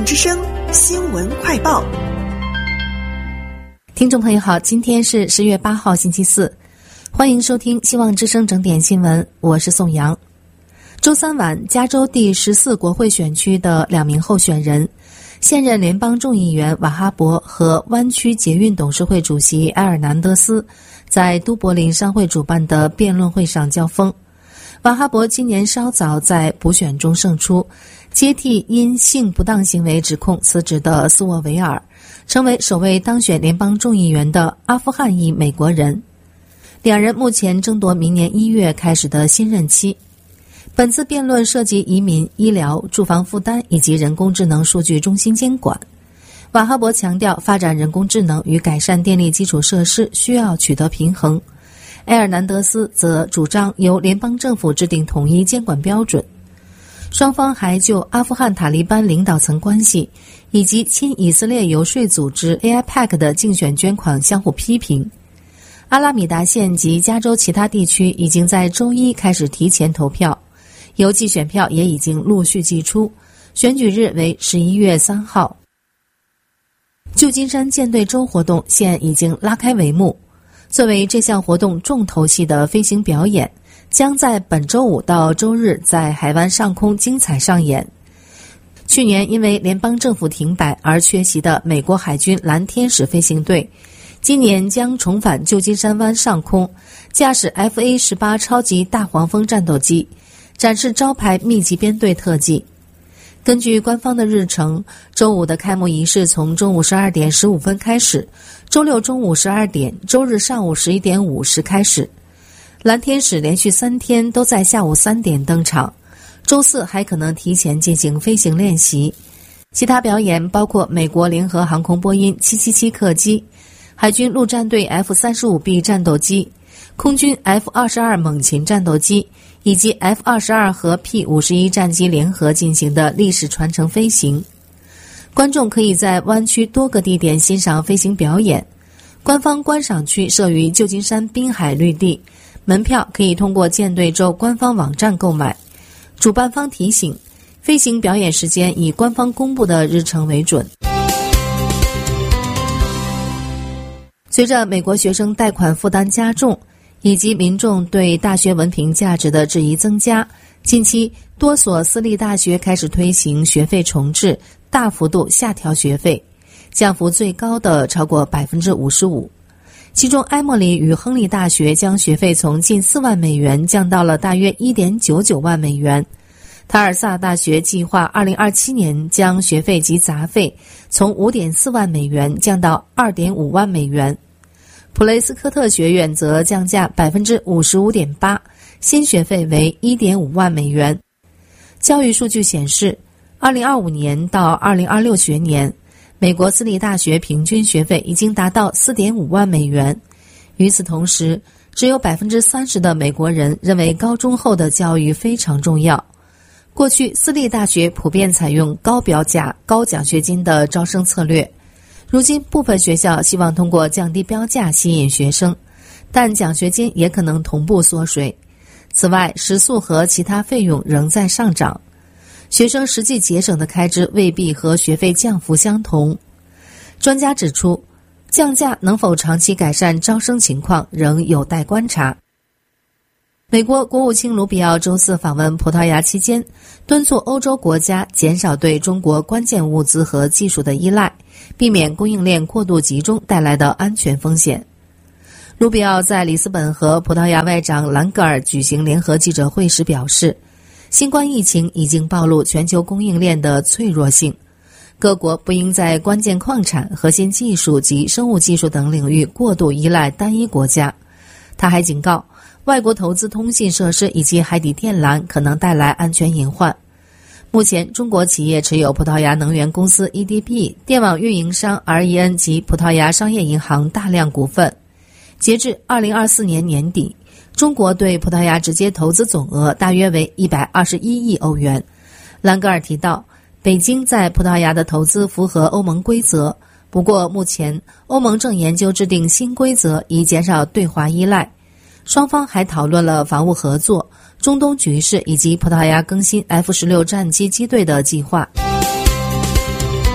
之声新闻快报。 听众朋友好，今天是10月8号星期四，欢迎收听希望之声整点新闻，我是宋阳。周三晚，加州第14国会选区的2名候选人，现任联邦众议员瓦哈伯和湾区捷运董事会主席埃尔南德斯，在都柏林商会主办的辩论会上交锋。瓦哈伯今年稍早在补选中胜出，接替因性不当行为指控辞职的斯沃维尔，成为首位当选联邦众议员的阿富汗裔美国人。两人目前争夺明年1月开始的新任期。本次辩论涉及移民、医疗、住房负担以及人工智能数据中心监管。瓦哈伯强调，发展人工智能与改善电力基础设施需要取得平衡。埃尔南德斯则主张由联邦政府制定统一监管标准。双方还就阿富汗塔利班领导层关系以及亲以色列游说组织 AIPAC 的竞选捐款相互批评。阿拉米达县及加州其他地区已经在周一开始提前投票，邮寄选票也已经陆续寄出，选举日为11月3号。旧金山舰队周活动现已经拉开帷幕，作为这项活动重头戏的飞行表演，将在本周五到周日在海湾上空精彩上演。去年因为联邦政府停摆而缺席的美国海军蓝天使飞行队，今年将重返旧金山湾上空，驾驶 FA-18 超级大黄蜂战斗机，展示招牌密集编队特技。根据官方的日程，周五的开幕仪式从中午12点15分开始，周六中午12点，周日上午11点50开始。蓝天使连续3天都在下午3点登场，周四还可能提前进行飞行练习。其他表演包括美国联合航空波音777客机、海军陆战队 F-35B 战斗机、空军 F-22 猛禽战斗机以及 F-22 和 P-51 战机联合进行的历史传承飞行。观众可以在湾区多个地点欣赏飞行表演。官方观赏区设于旧金山滨海绿地，门票可以通过舰队州官方网站购买。主办方提醒，飞行表演时间以官方公布的日程为准。随着美国学生贷款负担加重，以及民众对大学文凭价值的质疑增加，近期多所私立大学开始推行学费重置，大幅度下调学费，降幅最高的超过 55%。 其中埃默里与亨利大学将学费从近4万美元降到了大约 1.99 万美元。塔尔萨大学计划2027年将学费及杂费从 5.4 万美元降到 2.5 万美元。普雷斯科特学院则降价 55.8%， 新学费为 1.5 万美元。教育数据显示，2025年到2026学年，美国私立大学平均学费已经达到 4.5 万美元。与此同时，只有 30% 的美国人认为高中后的教育非常重要。过去私立大学普遍采用高标价、高奖学金的招生策略，如今部分学校希望通过降低标价吸引学生，但奖学金也可能同步缩水。此外，食宿和其他费用仍在上涨，学生实际节省的开支未必和学费降幅相同。专家指出，降价能否长期改善招生情况仍有待观察。美国国务卿卢比奥周四访问葡萄牙期间，敦促欧洲国家减少对中国关键物资和技术的依赖，避免供应链过度集中带来的安全风险。卢比奥在里斯本和葡萄牙外长兰格尔举行联合记者会时表示，新冠疫情已经暴露全球供应链的脆弱性，各国不应在关键矿产、核心技术及生物技术等领域过度依赖单一国家。他还警告，外国投资通信设施以及海底电缆可能带来安全隐患。目前，中国企业持有葡萄牙能源公司 EDP、电网运营商 REN 及葡萄牙商业银行大量股份。截至2024年年底，中国对葡萄牙直接投资总额大约为121亿欧元。兰格尔提到，北京在葡萄牙的投资符合欧盟规则，不过目前欧盟正研究制定新规则以减少对华依赖。双方还讨论了防务合作、中东局势以及葡萄牙更新 F-16 战机机队的计划。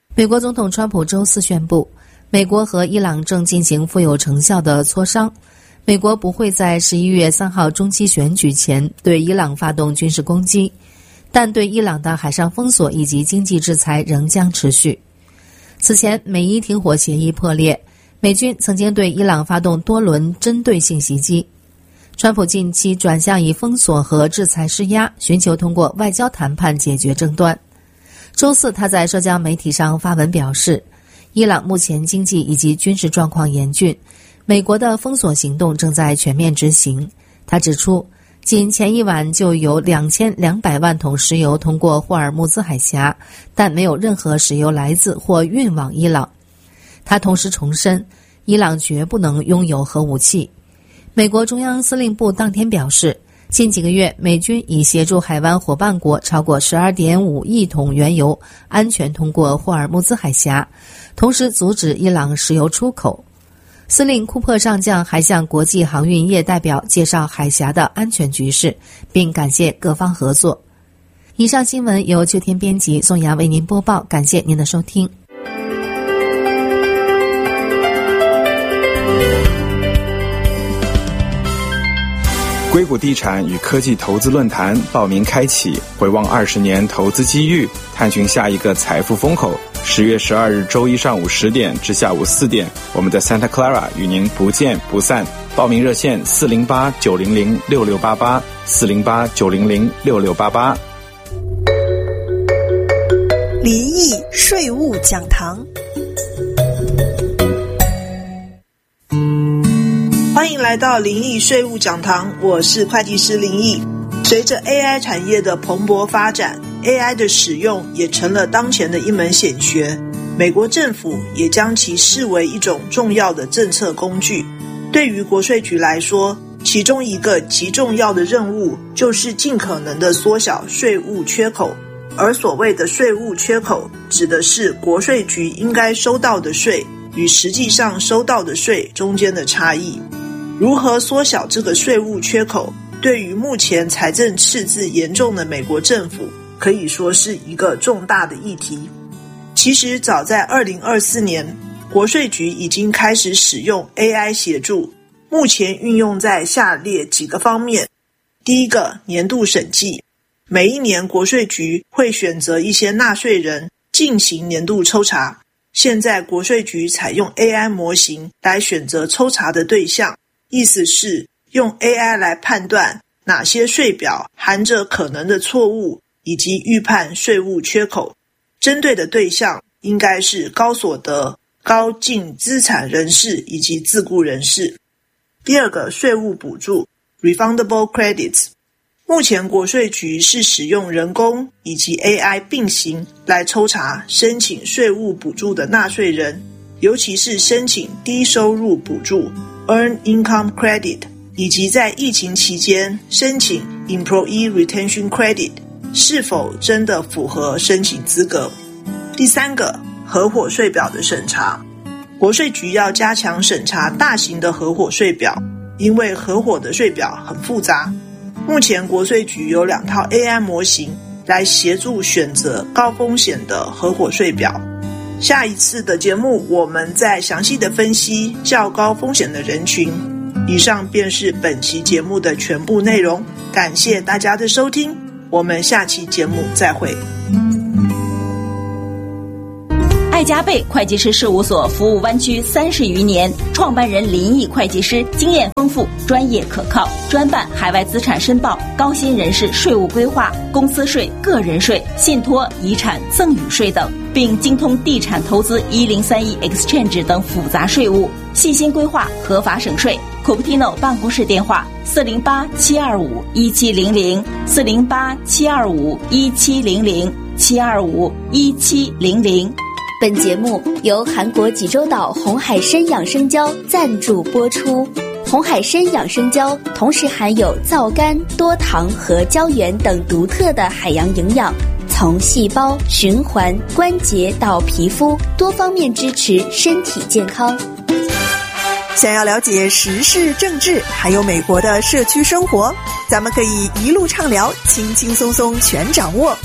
美国总统川普周四宣布，美国和伊朗正进行富有成效的磋商，美国不会在11月3号中期选举前对伊朗发动军事攻击，但对伊朗的海上封锁以及经济制裁仍将持续。此前，美伊停火协议破裂，美军曾经对伊朗发动多轮针对性袭击。川普近期转向以封锁和制裁施压，寻求通过外交谈判解决争端。周四，他在社交媒体上发文表示，伊朗目前经济以及军事状况严峻，美国的封锁行动正在全面执行。他指出，仅前一晚就有2200万桶石油通过霍尔木兹海峡，但没有任何石油来自或运往伊朗。他同时重申，伊朗绝不能拥有核武器。美国中央司令部当天表示，近几个月美军已协助海湾伙伴国超过 12.5 亿桶原油安全通过霍尔木兹海峡，同时阻止伊朗石油出口。司令库珀上将还向国际航运业代表介绍海峡的安全局势，并感谢各方合作。以上新闻由秋天编辑，宋阳为您播报，感谢您的收听。 硅谷地产与科技投资论坛报名开启，回望20年投资机遇，探寻下一个财富风口。10月12日周一上午10点至下午4点，我们在 Santa Clara 与您不见不散。报名热线408-900-6688 408-900-6688。 离异税务讲堂， 欢迎来到林毅税务讲堂，我是会计师林毅。随着 AI 产业的蓬勃发展， AI 的使用也成了当前的一门显学，美国政府也将其视为一种重要的政策工具。对于国税局来说，其中一个极重要的任务就是尽可能的缩小税务缺口，而所谓的税务缺口指的是国税局应该收到的税与实际上收到的税中间的差异。如何缩小这个税务缺口，对于目前财政赤字严重的美国政府可以说是一个重大的议题。其实早在2024年，国税局已经开始使用 AI 协助，目前运用在下列几个方面。第一个，年度审计。每一年国税局会选择一些纳税人进行年度抽查，现在国税局采用 AI 模型来选择抽查的对象，意思是用 AI 来判断哪些税表含着可能的错误，以及预判税务缺口。针对的对象应该是高所得、高净资产人士以及自雇人士。第二个，税务补助 Refundable Credits。 目前国税局是使用人工以及 AI 并行来抽查申请税务补助的纳税人，尤其是申请低收入补助 Earned Income Credit， 以及在疫情期间申请 Employee Retention Credit 是否真的符合申请资格。第三个，合伙税表的审查。国税局要加强审查大型的合伙税表，因为合伙的税表很复杂。目前国税局有2套 AI 模型来协助选择高风险的合伙税表。下一次的节目我们再详细的分析较高风险的人群。以上便是本期节目的全部内容，感谢大家的收听，我们下期节目再会。 爱加倍会计师事务所服务湾区30余年，创办人林毅会计师经验丰富，专业可靠，专办海外资产申报、高薪人士税务规划、公司税、个人税、信托、遗产、赠与税等，并精通地产投资1031 Exchange 等复杂税务，细心规划合法省税。Cupertino 办公室电话408-725-1700 408-725-1700 725-1700。 本节目由韩国济州岛红海参养生胶赞助播出。红海参养生胶同时含有皂苷、多糖和胶原等独特的海洋营养，从细胞、循环、关节到皮肤，多方面支持身体健康。 想要了解时事政治还有美国的社区生活，咱们可以一路畅聊，轻轻松松全掌握。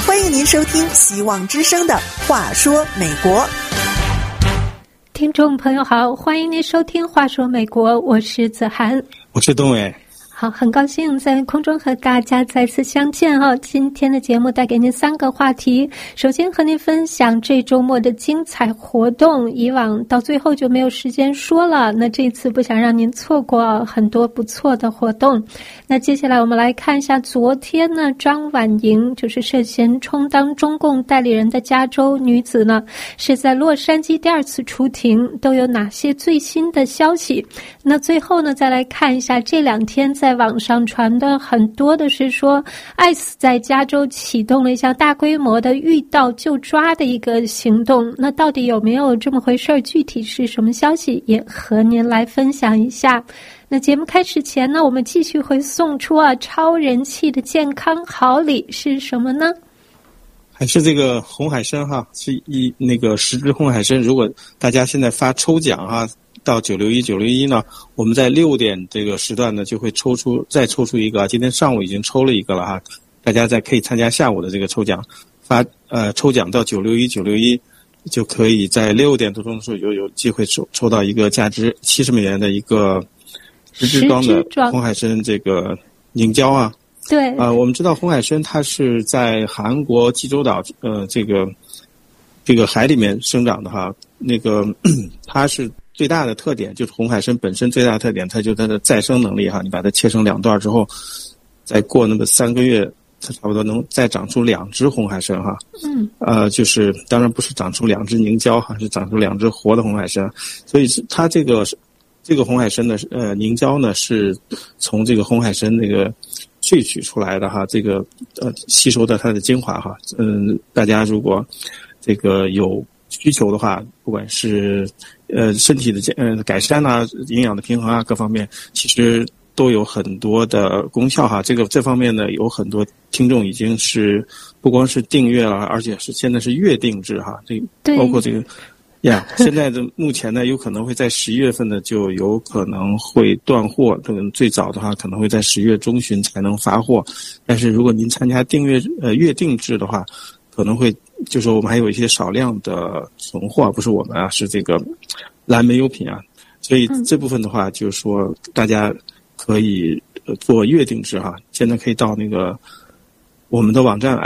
欢迎您收听希望之声的话说美国。 听众朋友好，欢迎您收听话说美国，我是子涵， 我是东伟。 好，很高兴在空中和大家再次相见哈。今天的节目带给您3个话题，首先和您分享这周末的精彩活动，以往到最后就没有时间说了，那这次不想让您错过很多不错的活动。那接下来我们来看一下昨天呢，张婉莹就是涉嫌充当中共代理人的加州女子呢，是在洛杉矶第2次出庭，都有哪些最新的消息。那最后呢，再来看一下这2天在网上传的很多的是说ICE 在加州启动了一项大规模的遇到就抓的一个行动，那到底有没有这么回事，具体是什么消息也和您来分享一下。那节目开始前呢，我们继续会送出超人气的健康好礼是什么呢？ 还是这个红海参哈，是那个10支红海参，如果大家现在发抽奖哈，到961呢，我们在6点这个时段呢就会再抽出一个，今天上午已经抽了一个了哈，大家再可以参加下午的这个抽奖，抽奖到961就可以在6点多钟的时候有机会抽到一个价值70美元的一个10支装的红海参这个凝胶啊。 对， 我们知道红海参它是在韩国济州岛这个海里面生长的哈，那个它是最大的特点就是红海参本身最大的特点，它就它的再生能力哈，你把它切成2段之后，再过那么3个月，它差不多能再长出2只红海参哈。就是当然不是长出2只凝胶哈，是长出2只活的红海参，所以它这个红海参的凝胶呢是从这个红海参那个萃取出来的哈，这个吸收的它的精华哈。大家如果这个有需求的话，不管是身体的改善啊、营养的平衡啊各方面，其实都有很多的功效哈。这方面呢，有很多听众已经是不光是订阅了，而且是现在是月定制哈。这包括这个现在的目前呢，有可能会在11月份呢就有可能会断货，最早的话可能会在10月中旬才能发货。但是如果您参加月定制的话，可能会就说我们还有一些少量的存货，不是我们啊，是这个蓝莓优品啊，所以这部分的话就是说大家可以做月定制哈。现在可以到那个我们的网站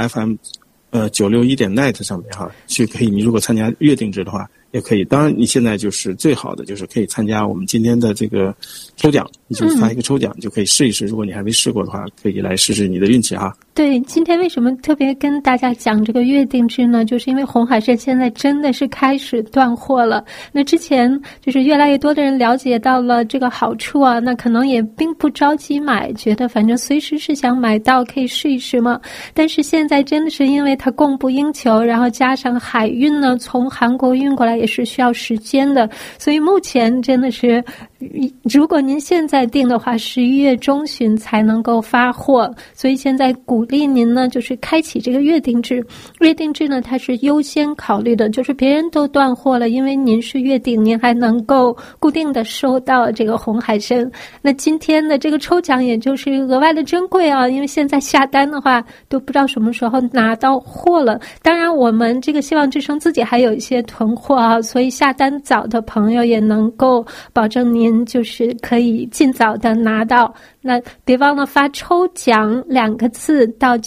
FM961.net 上面哈，去可以，你如果参加月定制的话也可以。当然你现在就是最好的就是可以参加我们今天的这个抽奖，你就发一个抽奖，你就可以试一试，如果你还没试过的话，可以来试试你的运气哈。 对，今天为什么特别跟大家讲这个月定制呢？就是因为红海参现在真的是开始断货了。那之前就是越来越多的人了解到了这个好处啊，那可能也并不着急买，觉得反正随时是想买到可以试一试嘛。但是现在真的是因为它供不应求，然后加上海运呢，从韩国运过来也是需要时间的，所以目前真的是，如果您现在订的话，11月中旬才能够发货。所以现在鼓励您呢，就是开启这个月定制。月定制呢，它是优先考虑的，就是别人都断货了，因为您是月定，您还能够固定的收到这个红海参。那今天的这个抽奖也就是额外的珍贵啊，因为现在下单的话都不知道什么时候拿到货了。当然我们这个希望之声自己还有一些囤货啊，所以下单早的朋友也能够保证您就是可以尽早的拿到。那别忘了发抽奖2个字到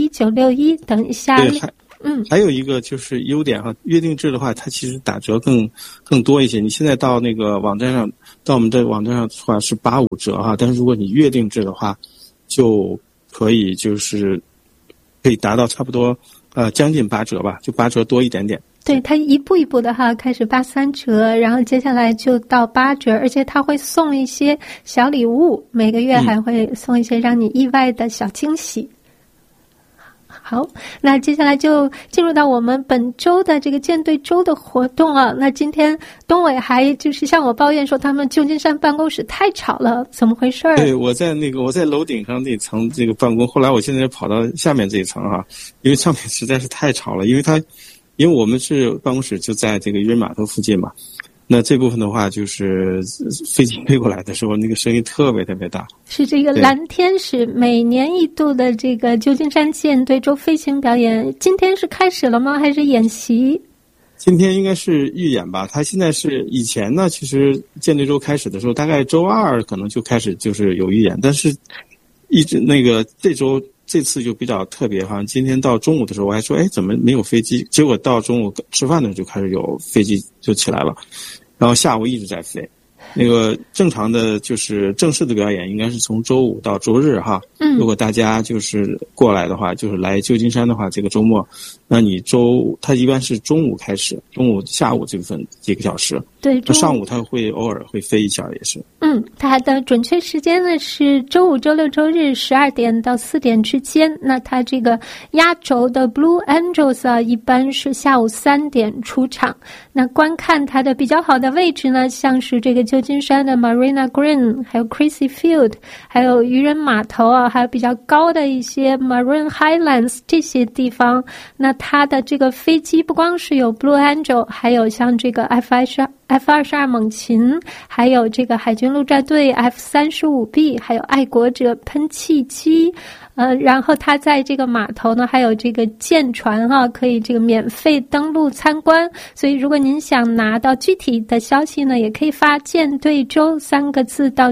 961等一下。 还有一个就是优点哈，约定制的话，它其实打折更多一些。你现在到那个网站上，到我们的网站上的话是85折哈，但是如果你约定制的话，就可以就是可以达到差不多将近8折吧，就8折多一点点。 对，它一步一步的哈，开始83折，然后接下来就到8折，而且它会送一些小礼物，每个月还会送一些让你意外的小惊喜。好，那接下来就进入到我们本周的这个舰队周的活动啊。那今天东伟还就是向我抱怨说他们旧金山办公室太吵了，怎么回事？ 对，我在楼顶上那层这个办公，后来我现在跑到下面这一层哈，因为上面实在是太吵了，因为我们是办公室就在这个渔人码头附近嘛， 那这部分的话，就是飞机飞过来的时候，那个声音特别特别大。 是这个蓝天使每年一度的这个旧金山舰队周飞行表演，今天是开始了吗？还是演习？ 今天应该是预演吧。他现在是以前呢，其实舰队周开始的时候，大概周二可能就开始就是有预演，但是一直那个这次就比较特别，好像今天到中午的时候我还说，怎么没有飞机？结果到中午吃饭的时候就开始有飞机就起来了，然后下午一直在飞。那个正常的就是正式的表演应该是从周五到周日哈。如果大家就是过来的话，就是来旧金山的话，这个周末，那你它一般是中午开始，中午下午这部分几个小时。 对， 上午它会偶尔会飞一下也是。 它的准确时间呢是周五、周六、周日12点到4点之间。那它这个压轴的 Blue Angels 啊，一般是下午3点出场。那观看它的比较好的位置呢，像是这个旧金山的 Marina Green， 还有 Crissy Field， 还有渔人码头啊，还有比较高的一些 Maroon Highlands 这些地方。那它的这个飞机不光是有 Blue Angel， 还有像这个 F-22猛禽，还有这个海军陆战队 F-35B， 还有爱国者喷气机。然后它在这个码头呢，还有这个舰船可以这个免费登陆参观。所以如果您想拿到具体的消息呢，也可以发舰队周3个字到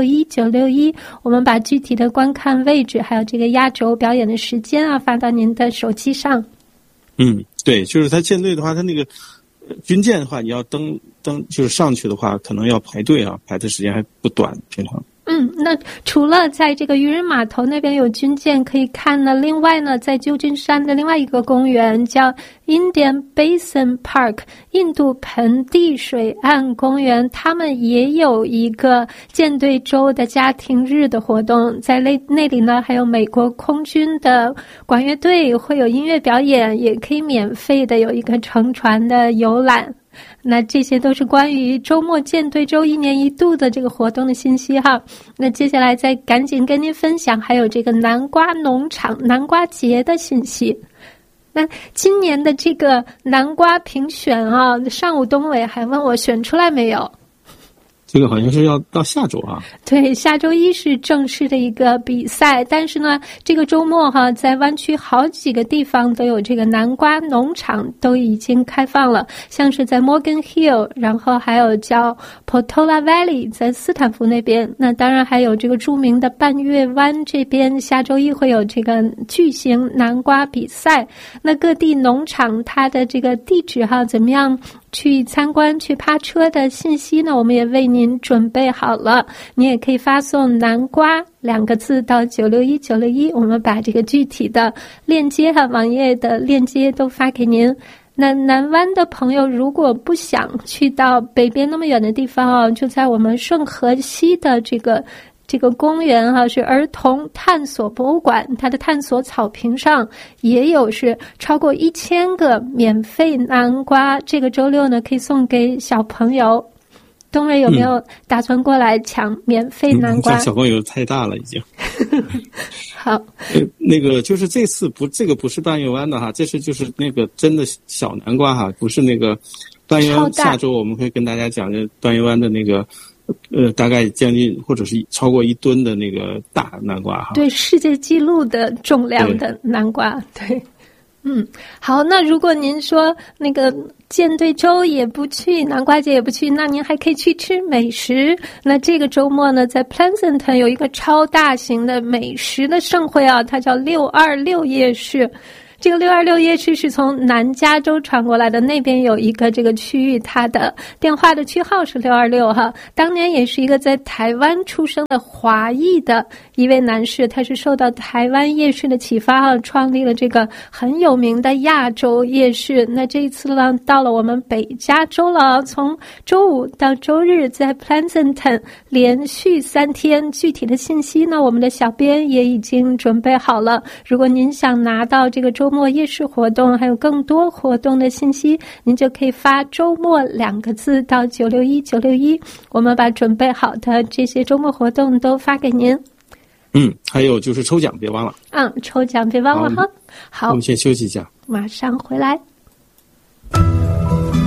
961961，我们把具体的观看位置还有这个压轴表演的时间发到您的手机上。 对，就是它舰队的话，它那个军舰的话，你要登就是上去的话，可能要排队排的时间还不短，平常。 那除了在这个渔人码头那边有军舰可以看呢，另外呢，在旧金山的另外一个公园叫 Indian Basin Park 印度盆地水岸公园，他们也有一个舰队周的家庭日的活动，在那里呢还有美国空军的管乐队会有音乐表演，也可以免费的有一个乘船的游览。那这些都是关于周末舰队周1年1度的这个活动的信息哈。那接下来再赶紧跟您分享还有这个南瓜农场南瓜节的信息。那今年的这个南瓜评选上午东伟还问我选出来没有。 这个好像是要到下周对，下周一是正式的一个比赛，但是呢，这个周末在湾区好几个地方都有这个南瓜农场都已经开放了，像是在 Morgan Hill， 然后还有叫 Portola Valley 在斯坦福那边，那当然还有这个著名的半月湾这边，下周一会有这个巨型南瓜比赛。那各地农场它的这个地址怎么样去参观去趴车的信息呢，我们也为您准备好了，你也可以发送南瓜2个字到961961，我们把这个具体的链接网页的链接都发给您。那南湾的朋友如果不想去到北边那么远的地方就在我们顺河西的这个公园是儿童探索博物馆，它的探索草坪上也有是超过1000个免费南瓜，这个周六呢可以送给小朋友。东伟有没有打算过来抢免费南瓜？ 小朋友太大了已经。 好， 那个就是这次这个不是半月湾的这是就是那个真的小南瓜不是那个半月湾。下周我们会跟大家讲半月湾的那个大概将近或者是超过1吨的那个大南瓜对，世界纪录的重量的南瓜。对。好，那如果您说那个舰队周也不去，南瓜节也不去，那您还可以去吃美食。那这个周末呢，在 Pleasanton 有一个超大型的美食的盛会它叫626夜市。这个626夜市是从南加州传过来的，那边有一个这个区域，它的电话的区号是626当年也是一个在台湾出生的华裔的一位男士，他是受到台湾夜市的启发创立了这个很有名的亚洲夜市。那这一次呢，到了我们北加州了，从周五到周日在 Pleasanton 连续3天，具体的信息呢，我们的小编也已经准备好了。如果您想拿到这个周末夜市活动还有更多活动的信息，您就可以发周末2个字到961961，我们把准备好的这些周末活动都发给您。 还有就是抽奖别忘了。 抽奖别忘了好， 我们先休息一下， 马上回来。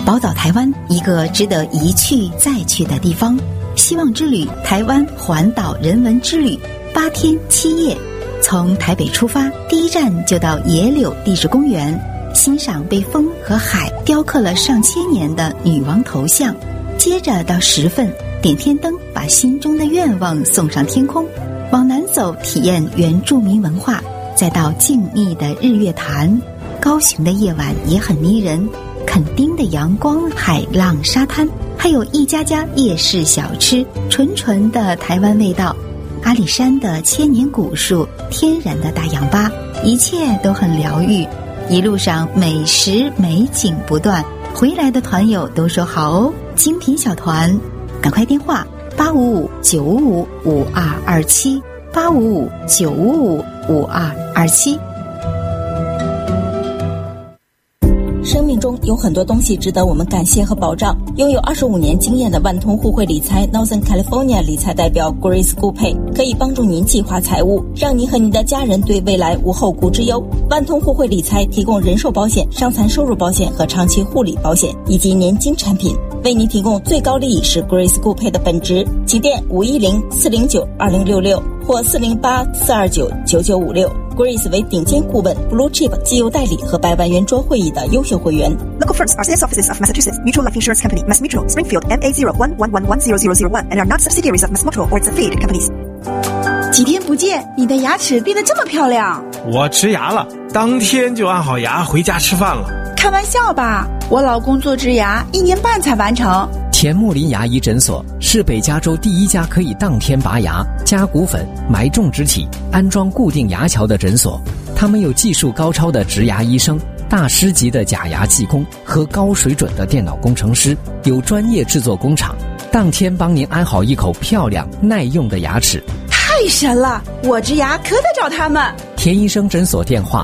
宝岛台湾，一个值得一去再去的地方。希望之旅台湾环岛人文之旅，8天7夜，从台北出发，第一站就到野柳地质公园，欣赏被风和海雕刻了上千年的女王头像。接着到10份，点天灯，把心中的愿望送上天空。往南走，体验原住民文化，再到静谧的日月潭。高雄的夜晚也很迷人，垦丁的阳光、海浪、沙滩，还有一家家夜市小吃，纯纯的台湾味道。阿里山的千年古树，天然的大氧吧，一切都很疗愈。一路上美食美景不断，回来的团友都说好哦。精品小团，赶快电话855-955-5227 855-955-5227。 生命中有很多东西值得我们感谢和保障。拥有25年经验的万通互惠理财 Northern California 理财代表 Grace Gupay 可以帮助您计划财务，让你和你的家人对未来无后顾之忧。万通互惠理财提供人寿保险、伤残收入保险和长期护理保险以及年金产品，为您提供最高利益是 Grace Gupay 的本职。请电510-409-2066或408-429-9956。Grace 为顶尖顾问 Blue Chip 绩优代理和100万圆桌会议的优秀会员。 Local firms are sales offices of Massachusetts Mutual Life Insurance Company, Mass Mutual, Springfield, MA01110001, and are not subsidiaries of Mass Mutual or its affiliated companies. 几天不见，你的牙齿变得这么漂亮。 我植牙了，当天就安好牙回家吃饭了。 开玩笑吧，我老公做植牙1年半才完成。 田木林牙医诊所是北加州第一家可以当天拔牙、加骨粉、埋种植体、安装固定牙桥的诊所。他们有技术高超的植牙医生、大师级的假牙技工和高水准的电脑工程师，有专业制作工厂，当天帮您安好一口漂亮耐用的牙齿。 太神了，我植牙可得找他们。 田医生诊所电话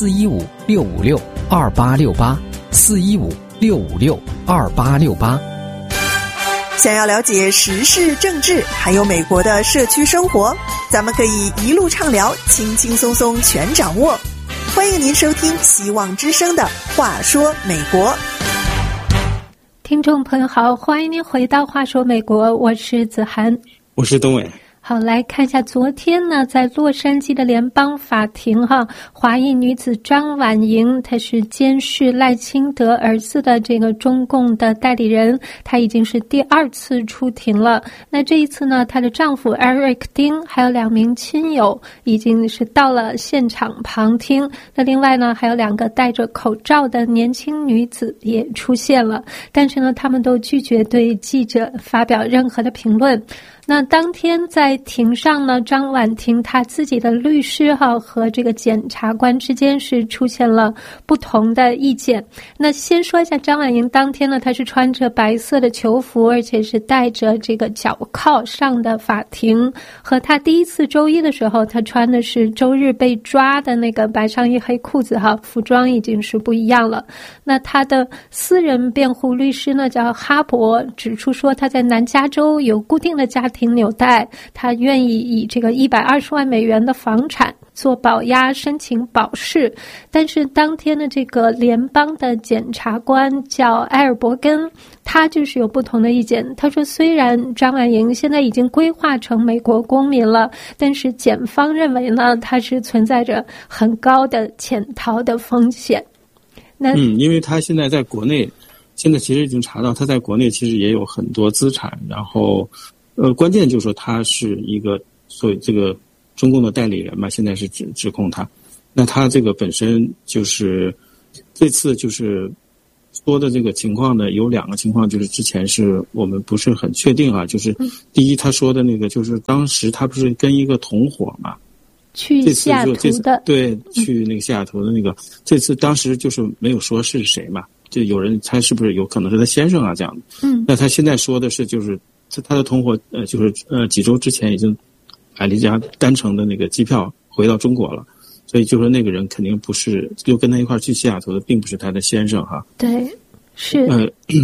415-656-2868，415-656-2868。 想要了解时事政治还有美国的社区生活，咱们可以一路畅聊，轻轻松松全掌握。欢迎您收听希望之声的话说美国。 听众朋友好，欢迎您回到话说美国，我是子涵， 我是东伟。 好，来看一下昨天呢，在洛杉矶的联邦法庭华裔女子张婉莹，她是监视赖清德儿子的这个中共的代理人，她已经是第2次出庭了。那这一次呢，她的丈夫 Eric 丁还有2名亲友已经是到了现场旁听。那另外呢，还有2个戴着口罩的年轻女子也出现了，但是呢，他们都拒绝对记者发表任何的评论。那当天在庭上呢，张婉婷她自己的律师和这个检察官之间是出现了不同的意见。那先说一下张婉莹当天呢，她是穿着白色的囚服，而且是带着这个脚铐上的法庭，和她第一次周一的时候她穿的是周日被抓的那个白上衣黑裤子服装已经是不一样了。那她的私人辩护律师呢叫哈伯，指出说她在南加州有固定的家庭纽带，他愿意以这个120万美元的房产做保押申请保释。但是当天的这个联邦的检察官叫埃尔伯根，他就是有不同的意见。他说虽然张婉莹现在已经规划成美国公民了，但是检方认为呢，他是存在着很高的潜逃的风险。 因为他现在在国内，现在其实已经查到他在国内其实也有很多资产，然后关键就是说他是一个所谓这个中共的代理人嘛，现在是指控他。那他这个本身就是这次就是说的这个情况呢，有2个情况，就是之前是我们不是很确定就是第一，他说的那个就是当时他不是跟一个同伙嘛， 去西雅图的， 对，去那个西雅图的那个，这次当时就是没有说是谁嘛，就有人猜是不是有可能是他先生这样的。那他现在说的是就是他的同伙就是几周之前已经买了一家单程的那个机票回到中国了，所以就说那个人肯定不是就跟他一块去西雅图的，并不是他的先生对，是。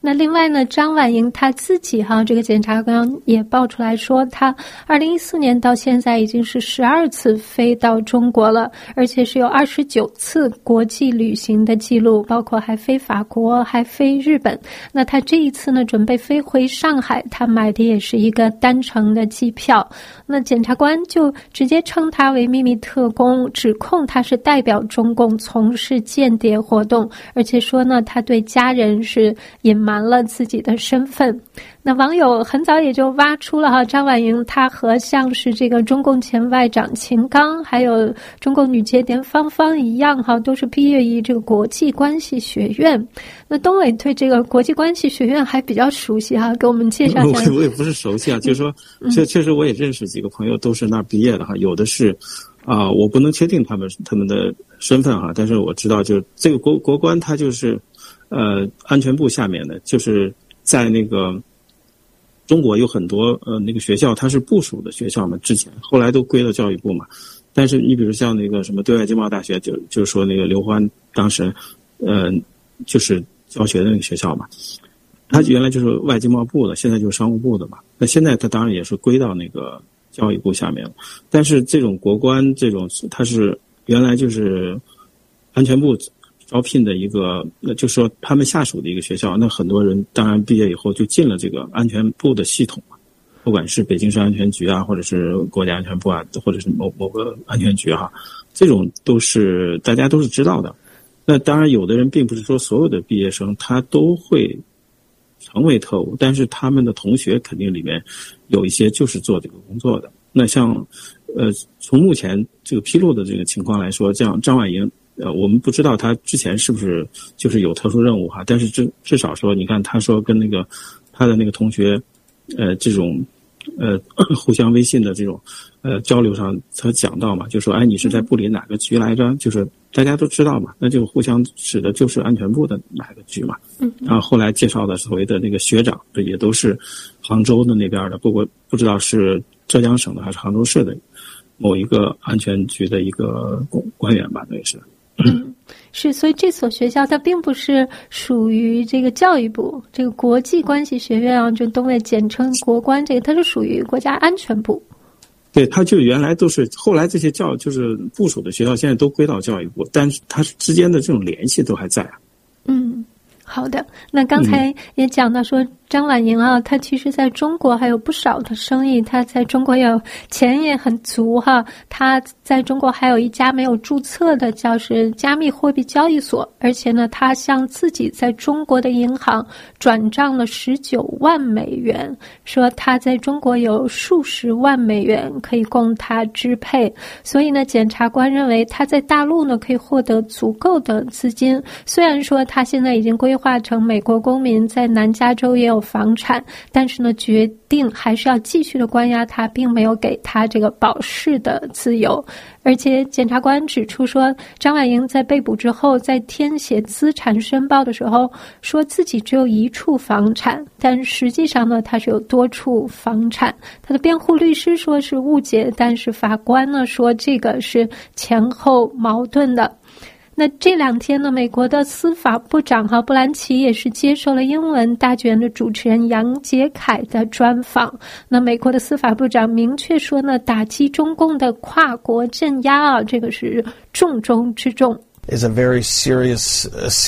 那另外呢，张婉莹她自己这个检察官也爆出来说，她2014年到现在已经是12次飞到中国了，而且是有29次国际旅行的记录，包括还飞法国，还飞日本。那她这一次呢，准备飞回上海，她买的也是一个单程的机票。那检察官就直接称她为秘密特工，指控她是代表中共从事间谍活动，而且说呢，她对家人是隐瞒了自己的身份。那网友很早也就挖出了张婉莹她和像是这个中共前外长秦刚还有中共女间谍芳芳一样都是毕业于这个国际关系学院。那东伟对这个国际关系学院还比较熟悉给我们介绍一下。 我也不是熟悉就是说确实我也认识几个朋友都是那儿毕业的有的是我不能确定他们的身份但是我知道就是这个国关它就是安全部下面的，就是在那个中国有很多那个学校它是部属的学校嘛，之前后来都归了教育部嘛。但是你比如像那个什么对外经贸大学，就是说那个刘欢当时就是教学的那个学校嘛，他原来就是外经贸部的，现在就是商务部的嘛。那现在他当然也是归到那个教育部下面了。但是这种国关这种它是原来就是安全部招聘的一个，就是说他们下属的一个学校，那很多人当然毕业以后就进了这个安全部的系统嘛，不管是北京市安全局或者是国家安全部或者是某个安全局这种都是大家都是知道的。那当然有的人并不是说所有的毕业生他都会成为特务，但是他们的同学肯定里面有一些就是做这个工作的。那像从目前这个披露的这个情况来说，这样张婉莹我们不知道他之前是不是就是有特殊任务但是至少说你看他说跟那个他的那个同学这种互相微信的这种交流上他讲到嘛，就说你是在部里哪个局来着，就是大家都知道嘛，那就互相指的就是安全部的哪个局嘛。然后后来介绍的所谓的那个学长也都是杭州的那边的，不过不知道是浙江省的还是杭州市的某一个安全局的一个官员吧，那也是。 是，所以这所学校它并不是属于这个教育部，这个国际关系学院就东伟简称国关，这个它是属于国家安全部。 对，它就原来都是，后来这些就是部属的学校现在都归到教育部，但是它之间的这种联系都还在好的，那刚才也讲到说张婉莹她其实在中国还有不少的生意，她在中国有钱也很足她在中国还有一家没有注册的叫是加密货币交易所，而且呢她向自己在中国的银行转账了19万美元，说她在中国有数十万美元可以供她支配，所以呢检察官认为她在大陆呢可以获得足够的资金，虽然说她现在已经规划成美国公民，在南加州也有房产，但是呢决定还是要继续的关押他，并没有给他这个保释的自由。而且检察官指出说，张婉莹在被捕之后在填写资产申报的时候说自己只有一处房产，但实际上呢他是有多处房产。他的辩护律师说是误解，但是法官呢说这个是前后矛盾的。那这两天呢，美国的司法部长布兰奇也是接受了英文大卷的主持人杨洁凯的专访。那美国的司法部长明确说呢，打击中共的跨国镇压这个是重中之重。 Is a very serious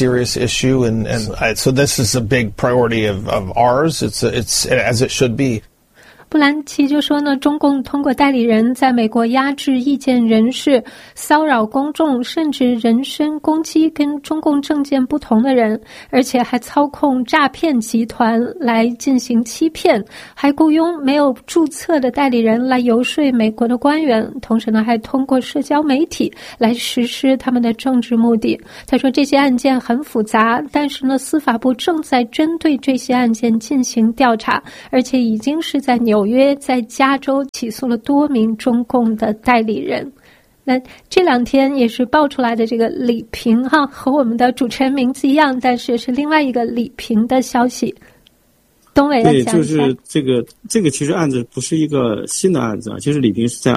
issue, and so this is a big priority of ours. It's as it should be. 布兰奇就说呢，中共通过代理人在美国压制意见人士，骚扰公众，甚至人身攻击跟中共政见不同的人，而且还操控诈骗集团来进行欺骗，还雇佣没有注册的代理人来游说美国的官员，同时呢还通过社交媒体来实施他们的政治目的。他说这些案件很复杂，但是呢司法部正在针对这些案件进行调查，而且已经是在纽约在加州起诉了多名中共的代理人。那这两天也是爆出来的这个李平和我们的主持人名字一样，但是是另外一个李平的消息。东伟要讲一下。 对，就是这个其实案子不是一个新的案子其实李平是在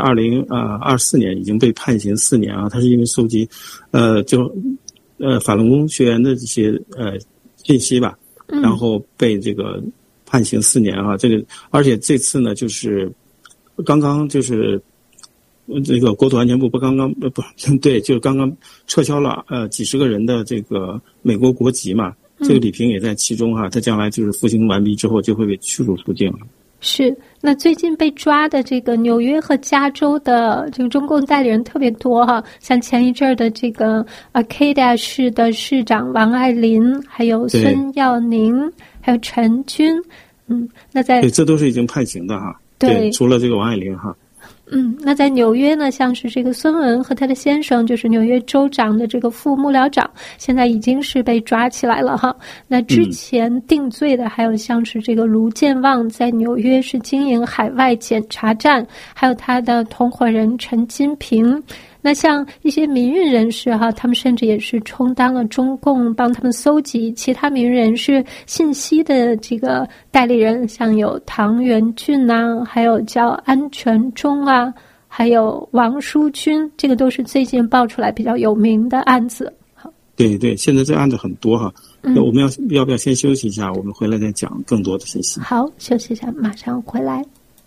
2024年已经被判刑4年他是因为搜集法轮功学员的这些信息吧， 然后被这个判刑4年啊。这个而且这次呢，就是刚刚就是这个国土安全部就刚刚撤销了几十个人的这个美国国籍嘛。这个李平也在其中哈，他将来就是服刑完毕之后就会被驱逐出境了。 是，那最近被抓的这个纽约和加州的这个中共代理人特别多哈，像前一阵儿的这个Arcadia 市的市长王爱林，还有孙耀宁，还有陈军，那对， 这都是已经判刑的哈。对，除了这个王爱林哈。 那在纽约呢，像是这个孙文和他的先生，就是纽约州长的这个副幕僚长，现在已经是被抓起来了哈。那之前定罪的还有像是这个卢健旺，在纽约是经营海外检查站，还有他的同伙人陈金平。那像一些民运人士哈，他们甚至也是充当了中共帮他们搜集其他民运人士信息的这个代理人，像有唐元俊啊，还有叫安全忠啊，还有王书军，这个都是最近爆出来比较有名的案子。 对，现在这案子很多哈。那我们要不要先休息一下？我们回来再讲更多的信息。 好，休息一下，马上回来。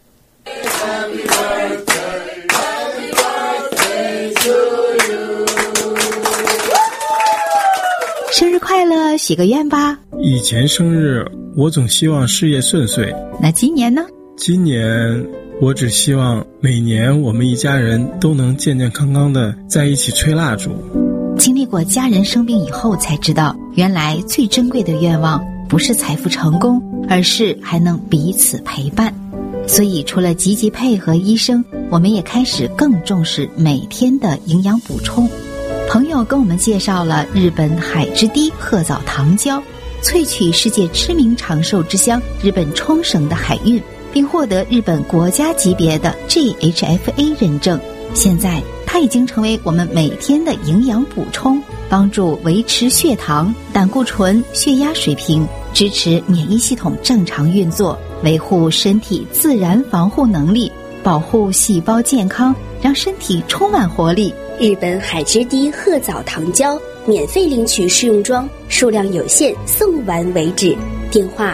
生日快乐，许个愿吧。 以前生日我总希望事业顺遂， 那今年呢？ 今年我只希望每年我们一家人都能健健康康的在一起吹蜡烛。 经历过家人生病以后才知道，原来最珍贵的愿望不是财富成功，而是还能彼此陪伴。所以除了积极配合医生，我们也开始更重视每天的营养补充。朋友跟我们介绍了日本海之堤鹤藻糖胶，萃取世界知名长寿之乡日本冲绳的海运，并获得日本国家级别的 GHFA 认证。现在它已经成为我们每天的营养补充，帮助维持血糖、胆固醇、血压水平，支持免疫系统正常运作，维护身体自然防护能力，保护细胞健康，让身体充满活力。 日本海之堤鹤藻糖胶免费领取试用装，数量有限，送完为止。电话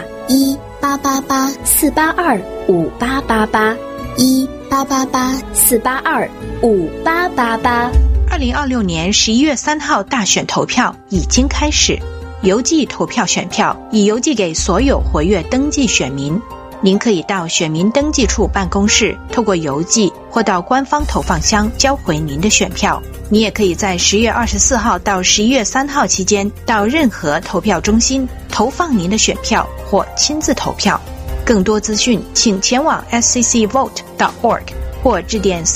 1-888-482-5888，1-888-482-5888。 2026年11月3号大选投票已经开始，邮寄投票选票已邮寄给所有活跃登记选民。您可以到选民登记处办公室，透过邮寄或到官方投放箱交回您的选票。你也可以在10月24号到11月3号期间，到任何投票中心投放您的选票或亲自投票。更多资讯请前往 sccvote.org 或致电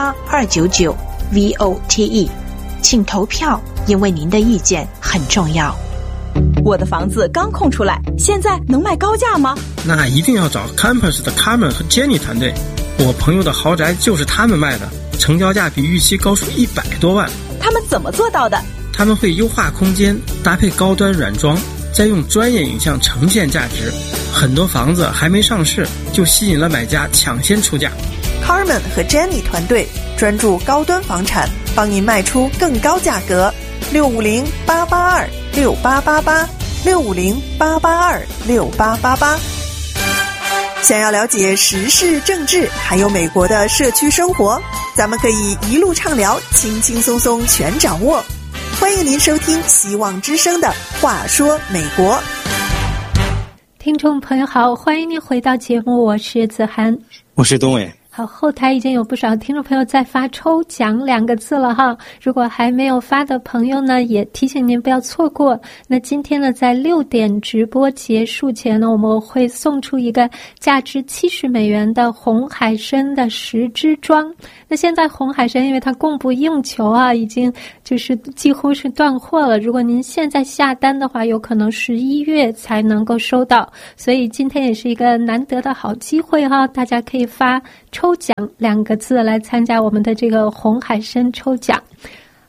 408-299-VOTE。请投票，因为您的意见很重要。 我的房子刚空出来，现在能卖高价吗？ 那一定要找 Campus 的 Carmen 和 Jenny 团队，我朋友的豪宅就是他们卖的，成交价比预期高出100多万。 他们怎么做到的？ 他们会优化空间，搭配高端软装，再用专业影像呈现价值。很多房子还没上市，就吸引了买家抢先出价。 Carmen 和 Jenny 团队专注高端房产，帮您卖出更高价格。650-882-6888，650-882-6888。想要了解时事政治还有美国的社区生活，咱们可以一路畅聊，轻轻松松全掌握。欢迎您收听希望之声的话说美国。 听众朋友好，欢迎您回到节目，我是子涵， 我是东伟。 好，后台已经有不少听众朋友在发抽奖2个字了哈，如果还没有发的朋友呢，也提醒您不要错过。那今天呢，在6点直播结束前呢，我们会送出一个价值$70的红海参的10支装。那现在红海参因为它供不应求啊，已经就是几乎是断货了，如果您现在下单的话，有可能11月才能够收到，所以今天也是一个难得的好机会哈，大家可以发抽奖2个字来参加我们的这个红海参抽奖。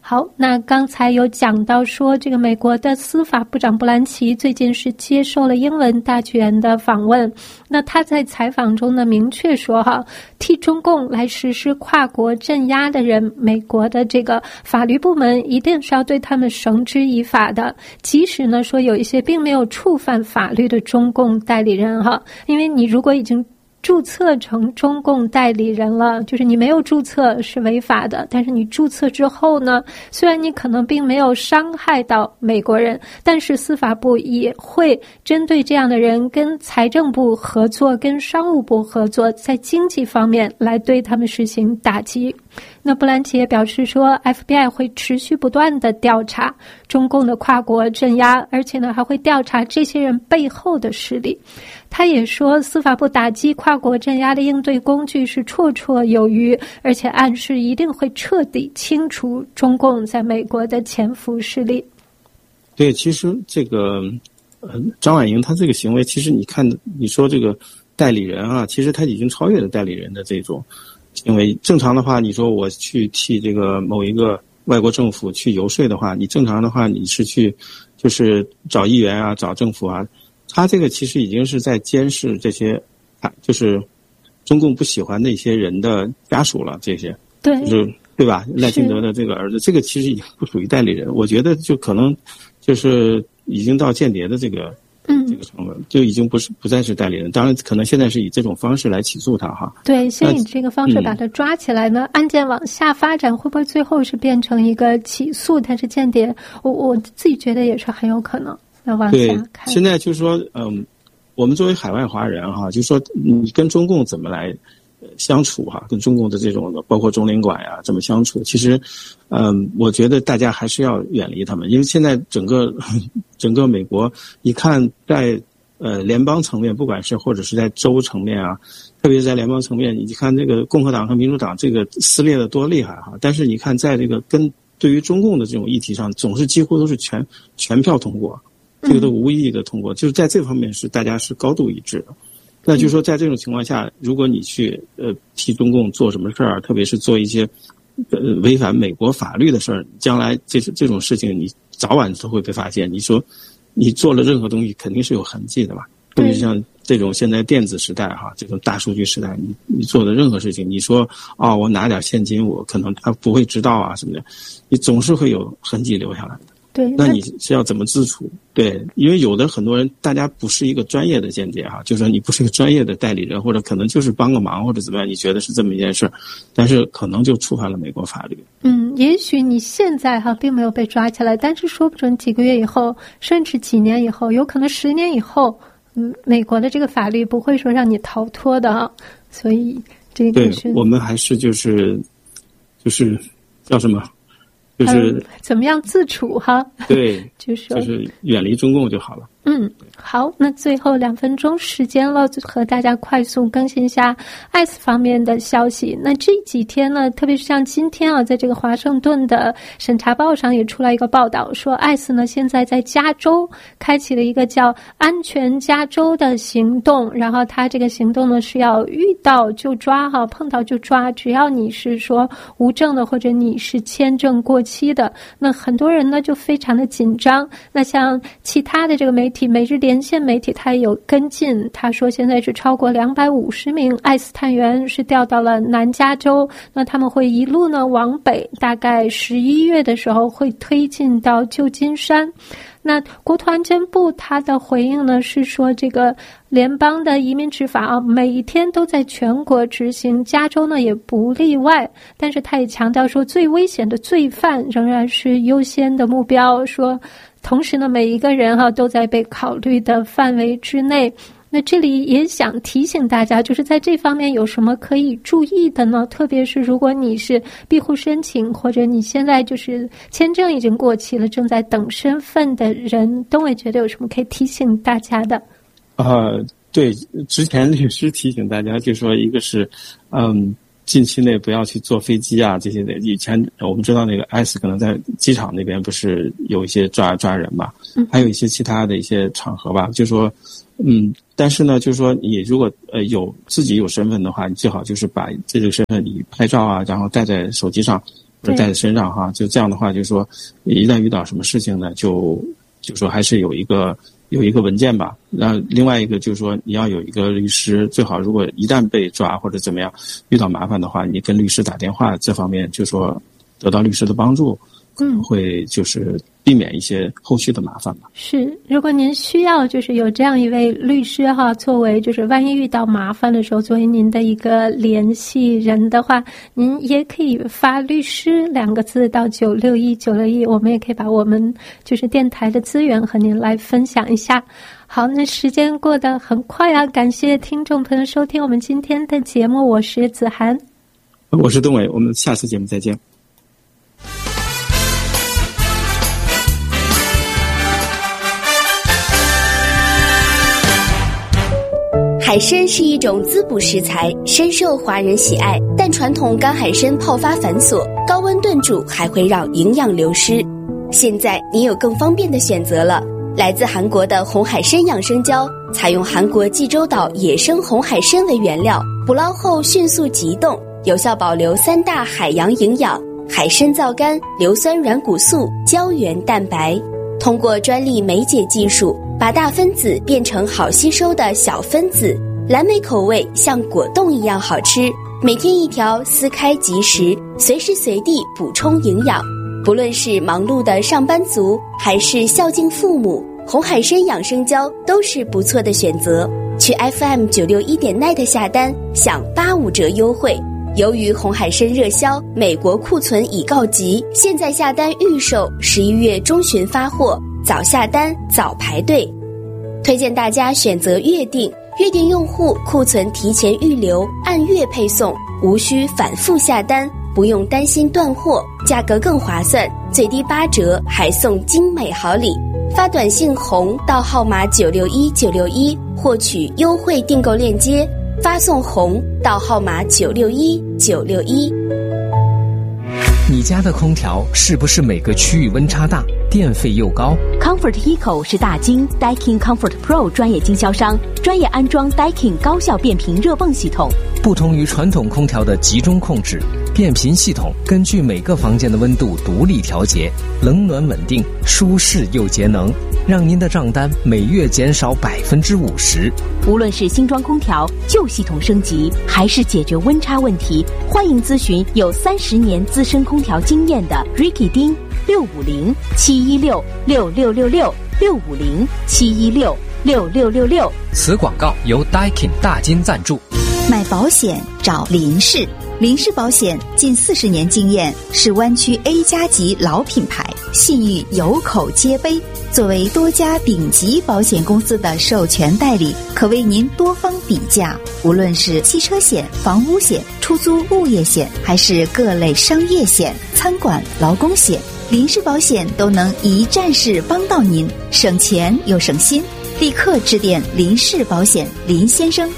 好，那刚才有讲到说，这个美国的司法部长布兰奇最近是接受了英文大剧院的访问。那他在采访中呢，明确说替中共来实施跨国镇压的人，美国的这个法律部门一定是要对他们绳之以法的。即使呢说有一些并没有触犯法律的中共代理人因为你如果已经注册成中共代理人了，就是你没有注册是违法的，但是你注册之后呢，虽然你可能并没有伤害到美国人，但是司法部也会针对这样的人跟财政部合作，跟商务部合作，在经济方面来对他们实行打击。那布兰奇也表示说 FBI 会持续不断的调查中共的跨国镇压，而且呢还会调查这些人背后的势力。他也说司法部打击跨国镇压的应对工具是绰绰有余，而且暗示一定会彻底清除中共在美国的潜伏势力。 对，其实这个张婉莹她这个行为，其实你看你说这个代理人其实他已经超越了代理人的这种行为。正常的话，你说我去替这个某一个外国政府去游说的话，你正常的话你是去就是找议员找政府他这个其实已经是在监视这些就是中共不喜欢的一些人的家属了，这些对， 就是对吧？赖清德的这个儿子，这个其实已经不属于代理人，我觉得就可能就是已经到间谍的这个成分，就已经不再是代理人。当然可能现在是以这种方式来起诉他对，先以这个方式把他抓起来呢，案件往下发展，会不会最后是变成一个起诉他是间谍？我自己觉得也是很有可能。那往下看， 对，现在就是说我们作为海外华人就是说你跟中共怎么来相处跟中共的这种包括中领馆怎么相处，其实我觉得大家还是要远离他们。因为现在整个美国一看在联邦层面，不管是或者是在州层面特别是在联邦层面，你看这个共和党和民主党这个撕裂的多厉害但是你看在这个对于中共的这种议题上，总是几乎都是全票通过，这个都无异议的通过，就是在这方面是大家是高度一致的。那就是说在这种情况下，如果你去替中共做什么事儿，特别是做一些违反美国法律的事儿，将来这种事情你早晚都会被发现。你说你做了任何东西肯定是有痕迹的吧，特别是像这种现在电子时代这种大数据时代，你做的任何事情，你说我拿点现金，我可能他不会知道什么的，你总是会有痕迹留下来的。 对， 那你是要怎么自处？对，因为有的很多人，大家不是一个专业的间谍就是说你不是一个专业的代理人，或者可能就是帮个忙或者怎么样，你觉得是这么一件事，但是可能就触犯了美国法律。 也许你现在并没有被抓起来，但是说不准几个月以后，甚至几年以后，有可能10年以后，美国的这个法律不会说让你逃脱的所以这个是对，我们还是就是叫什么？就是怎么样自处对， 就是远离中共就好了。 好，那最后2分钟时间了，和大家快速更新一下 ICE 方面的消息。那这几天呢，特别是像今天在这个华盛顿的审查报上也出来一个报道，说 ICE 呢现在在加州开启了一个叫安全加州的行动，然后它这个行动呢是要遇到就抓碰到就抓，只要你是说无证的或者你是签证过期的。那很多人呢就非常的紧张。那像其他的这个媒体，每日连线媒体他也有跟进，他说现在是超过250名ICE探员是调到了南加州，那他们会一路呢往北，大概11月的时候会推进到旧金山。那国土安全部他的回应呢是说，这个联邦的移民执法每一天都在全国执行，加州呢也不例外。但是他也强调说，最危险的罪犯仍然是优先的目标，说同时呢每一个人都在被考虑的范围之内。那这里也想提醒大家，就是在这方面有什么可以注意的呢？特别是如果你是庇护申请，或者你现在就是签证已经过期了，正在等身份的人，东伟觉得有什么可以提醒大家的？ 对，之前律师提醒大家，就说一个是近期内不要去坐飞机这些的。以前我们知道那个 ICE 可能在机场那边不是有一些抓人嘛，还有一些其他的一些场合吧，就说但是呢，就是说你如果自己有身份的话，你最好就是把这个身份你拍照然后带在手机上， 或者带在身上哈，就这样的话，就是说一旦遇到什么事情呢，就说还是有一个文件吧。然后另外一个就是说你要有一个律师，最好如果一旦被抓或者怎么样遇到麻烦的话，你跟律师打电话，这方面就说得到律师的帮助，可能会就是避免一些后续的麻烦吧。 是，如果您需要就是有这样一位律师哈，作为就是万一遇到麻烦的时候，作为您的一个联系人的话，您也可以发律师2个字到961，我们也可以把我们就是电台的资源和您来分享一下。好，那时间过得很快啊，感谢听众朋友收听我们今天的节目，我是子涵， 我是东伟，我们下次节目再见。 海参是一种滋补食材，深受华人喜爱，但传统干海参泡发繁琐，高温炖煮还会让营养流失。现在你有更方便的选择了，来自韩国的红海参养生胶，采用韩国济州岛野生红海参为原料，捕捞后迅速急冻，有效保留3大海洋营养：海参皂苷、硫酸软骨素、胶原蛋白。通过专利酶解技术，把大分子变成好吸收的小分子，蓝莓口味像果冻一样好吃，每天1条，撕开即食，随时随地补充营养。不论是忙碌的上班族，还是孝敬父母，红海参养生胶都是不错的选择。去 FM961.net 下单，享85折优惠。由于红海参热销，美国库存已告急，现在下单预售，11月中旬发货，早下单早排队。推荐大家选择月订，月订用户库存提前预留，按月配送，无需反复下单，不用担心断货，价格更划算，最低8折，还送精美好礼。发短信红到号码961961获取优惠订购链接，发送红到号码961961。 你家的空调是不是每个区域温差大，电费又高？ Comfort Eco 是大金 Daikin Comfort Pro 专业经销商，专业安装 Daikin 高效变频热泵系统。 不同于传统空调的集中控制，变频系统根据每个房间的温度独立调节，冷暖稳定，舒适又节能，让您的账单每月减少50%。 无论是新装空调、旧系统升级，还是解决温差问题，欢迎咨询有30年资深空调经验的 Ricky 丁650-716-6666，650-716-6666。 此广告由 Daikin 大金赞助。 买保险找林氏，林氏保险近40年经验，是湾区 A 加级老品牌，信誉有口皆碑。作为多家顶级保险公司的授权代理，可为您多方比价。无论是汽车险、房屋险、出租物业险，还是各类商业险、餐馆、劳工险，林氏保险都能一站式帮到您，省钱又省心。立刻致电林氏保险林先生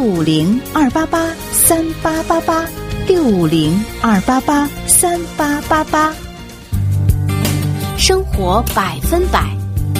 650-288-3888，650-288-3888。 生活100%。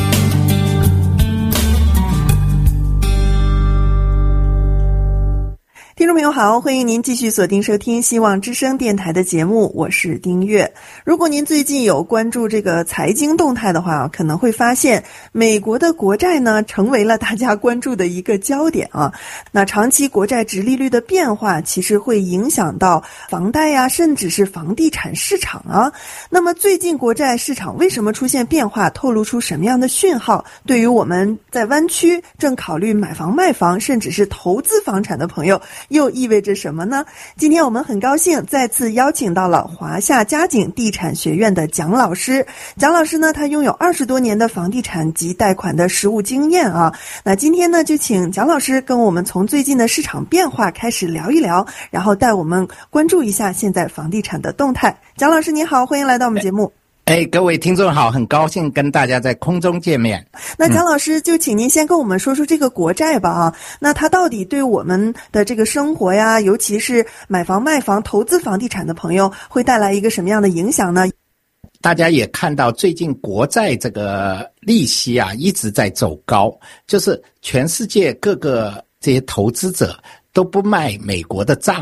听众朋友好，欢迎您继续锁定收听希望之声电台的节目，我是丁月。如果您最近有关注这个财经动态的话，可能会发现美国的国债呢成为了大家关注的一个焦点啊。那长期国债殖利率的变化其实会影响到房贷呀，甚至是房地产市场啊。那么最近国债市场为什么出现变化，透露出什么样的讯号，对于我们在湾区正考虑买房卖房甚至是投资房产的朋友又意味着什么呢？今天我们很高兴再次邀请到了华夏嘉景地产学院的蒋老师。蒋老师呢，他拥有20多年的房地产及贷款的实务经验啊。那今天呢，就请蒋老师跟我们从最近的市场变化开始聊一聊，然后带我们关注一下现在房地产的动态。蒋老师你好，欢迎来到我们节目。 各位听众好，很高兴跟大家在空中见面。 那蒋老师就请您先跟我们说说这个国债吧啊，那它到底对我们的这个生活呀，尤其是买房卖房投资房地产的朋友会带来一个什么样的影响呢？ 大家也看到最近国债这个利息啊一直在走高，就是全世界各个这些投资者都不卖美国的账，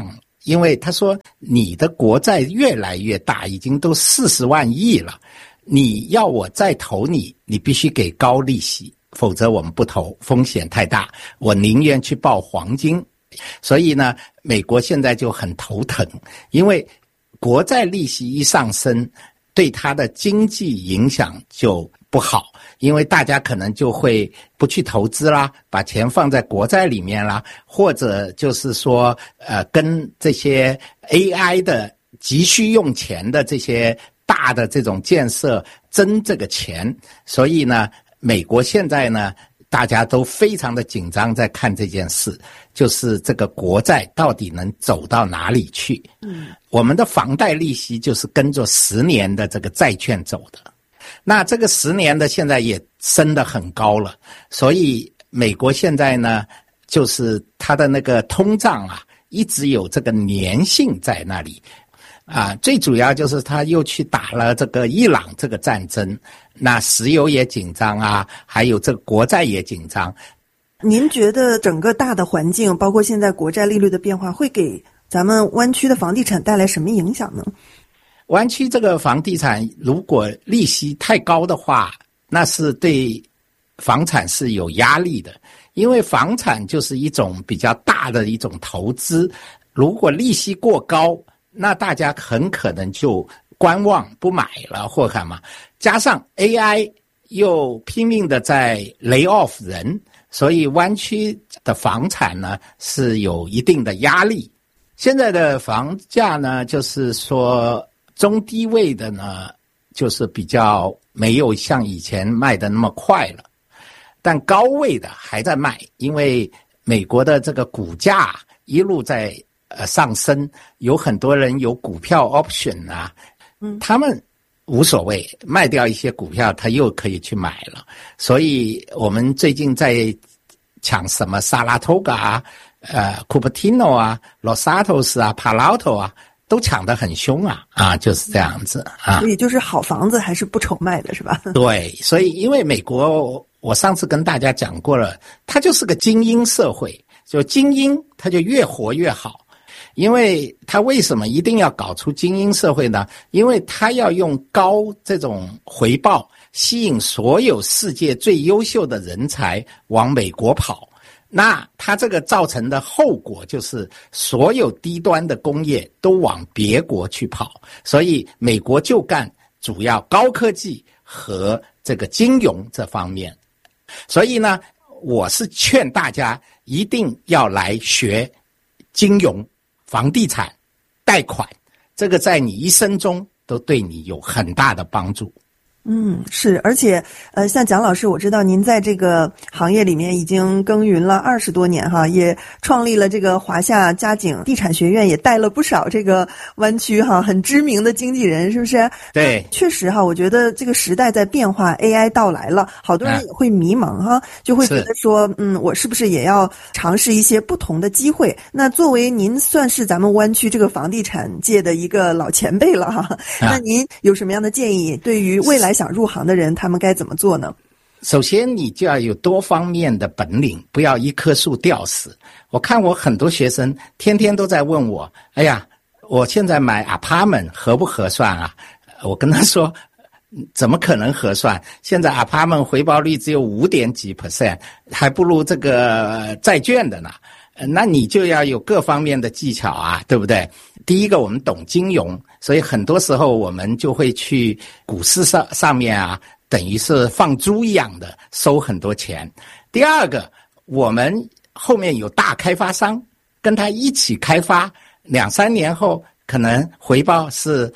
因为他说你的国债越来越大，已经都40万亿了，你要我再投你必须给高利息，否则我们不投，风险太大，我宁愿去抱黄金。所以呢，美国现在就很头疼，因为国债利息一上升，对它的经济影响就不好，因为大家可能就会不去投资啦，把钱放在国债里面啦，或者就是说跟这些 AI 的急需用钱的这些大的这种建设争这个钱。所以呢，美国现在呢大家都非常的紧张，在看这件事，就是这个国债到底能走到哪里去。我们的房贷利息就是跟着10年的这个债券走的，那这个10年的现在也升得很高了，所以美国现在呢，就是它的那个通胀啊，一直有这个粘性在那里。最主要就是他又去打了这个伊朗这个战争，那石油也紧张啊，还有这个国债也紧张。 您觉得整个大的环境，包括现在国债利率的变化，会给咱们湾区的房地产带来什么影响呢？ 湾区这个房地产如果利息太高的话，那是对房产是有压力的，因为房产就是一种比较大的一种投资，如果利息过高，那大家很可能就观望不买了或干嘛，加上 AI 又拼命的在 lay off 人，所以湾区的房产呢是有一定的压力。现在的房价呢，就是说中低位的呢，就是比较没有像以前卖的那么快了，但高位的还在卖，因为美国的这个股价一路在上升，有很多人有股票 option 啊，他们无所谓，卖掉一些股票他又可以去买了。所以我们最近在抢什么萨拉托嘎啊、库珀蒂诺啊、罗萨托斯啊、帕劳托啊，都抢得很凶啊，就是这样子啊。 所以就是好房子还是不愁卖的，是吧？ 对，所以因为美国，我上次跟大家讲过了，它就是个精英社会，就精英它就越活越好。因为他为什么一定要搞出精英社会呢？因为他要用高这种回报吸引所有世界最优秀的人才往美国跑，那他这个造成的后果就是所有低端的工业都往别国去跑，所以美国就干主要高科技和这个金融这方面。所以呢，我是劝大家一定要来学金融、房地产、贷款，这个在你一生中都对你有很大的帮助。 是，而且像蒋老师，我知道您在这个行业里面已经耕耘了20多年哈，也创立了这个华夏嘉景地产学院，也带了不少这个湾区哈很知名的经纪人，是不是？ 对， 确实哈，我觉得这个时代在变化 ，AI 到来了，好多人也会迷茫哈，就会觉得说，我是不是也要尝试一些不同的机会？那作为您算是咱们湾区这个房地产界的一个老前辈了哈，那您有什么样的建议？对于未来想入行的人，他们该怎么做呢？ 首先你就要有多方面的本领，不要一棵树吊死。我看我很多学生天天都在问我，哎呀，我现在买 apartment 合不合算啊？我跟他说，怎么可能合算？现在 apartment 回报率只有5点几%，还不如这个债券的呢。那你就要有各方面的技巧啊，对不对？第一个，我们懂金融，所以很多时候我们就会去股市上面啊，等于是放猪一样的收很多钱。第二个，我们后面有大开发商，跟他一起开发，2-3年后可能回报是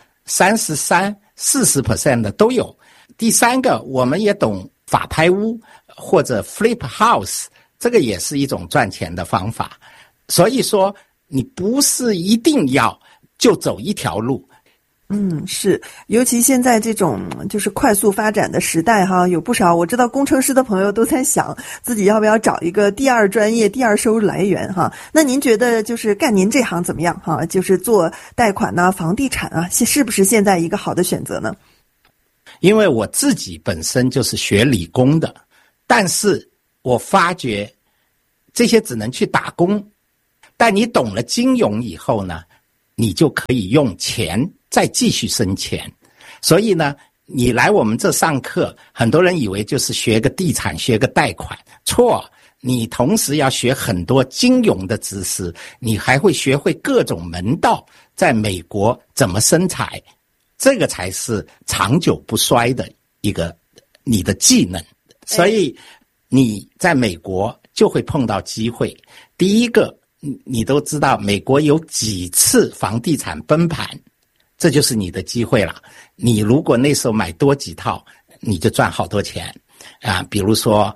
33%、40% 的都有。第三个，我们也懂法拍屋或者 flip house，这个也是一种赚钱的方法。所以说你不是一定要就走一条路。 是，尤其现在这种就是快速发展的时代哈，有不少我知道工程师的朋友都在想自己要不要找一个第二专业、第二收入来源哈。那您觉得就是干您这行怎么样哈？就是做贷款啊、房地产啊，是不是现在一个好的选择呢？ 因为我自己本身就是学理工的，但是我发觉这些只能去打工，但你懂了金融以后呢， 你就可以用钱再继续生钱。所以呢，你来我们这上课，很多人以为就是学个地产，学个贷款，错。你同时要学很多金融的知识，你还会学会各种门道，在美国怎么生财，这个才是长久不衰的一个你的技能。所以你在美国就会碰到机会。第一个，你都知道美国有几次房地产崩盘，这就是你的机会了。你如果那时候买多几套，你就赚好多钱啊。比如说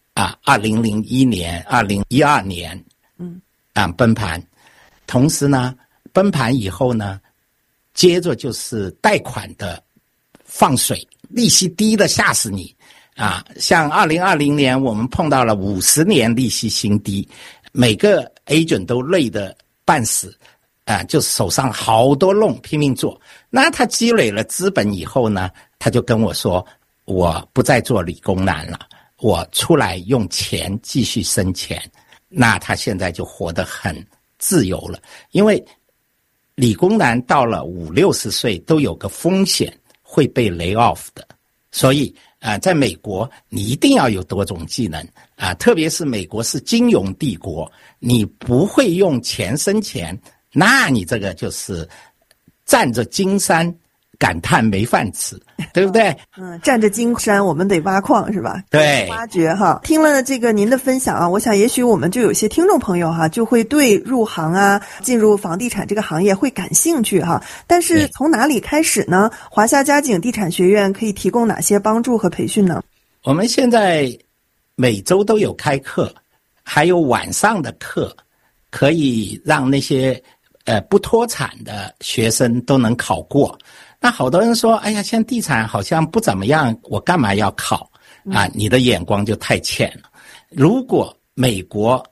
2001年、2012年，崩盘。同时呢，崩盘以后呢，接着就是贷款的放水，利息低的吓死你啊！像2020年，我们碰到了50年利息新低，每个 agent 都累得半死啊，就手上好多弄拼命做。那他积累了资本以后呢，他就跟我说，我不再做理工男了，我出来用钱继续生钱。那他现在就活得很自由了，因为理工男到了50-60岁都有个风险会被 lay off 的。所以在美国你一定要有多种技能特别是美国是金融帝国，你不会用钱生钱，那你这个就是站着金山感叹没饭吃，对不对？ 站着金山我们得挖矿是吧？ 对， 挖掘哈。听了这个您的分享啊，我想也许我们就有些听众朋友哈，就会对入行进入房地产这个行业会感兴趣哈。但是从哪里开始呢？华夏嘉景地产学院可以提供哪些帮助和培训呢？ 我们现在每周都有开课，还有晚上的课，可以让那些不脱产的学生都能考过。那好多人说，哎呀，现在地产好像不怎么样，我干嘛要考你的眼光就太浅了。如果美国